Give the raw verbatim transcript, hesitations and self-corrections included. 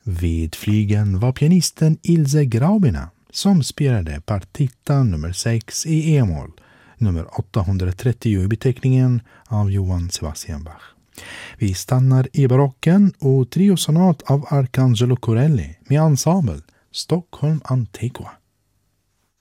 Vid flygeln var pianisten Ilse Graubina som spelade partita nummer sex i e-moll, nummer åttahundratrettio i beteckningen av Johann Sebastian Bach. Vi stannar i barocken och triosonat av Arcangelo Corelli med ensemble Stockholm Antiqua.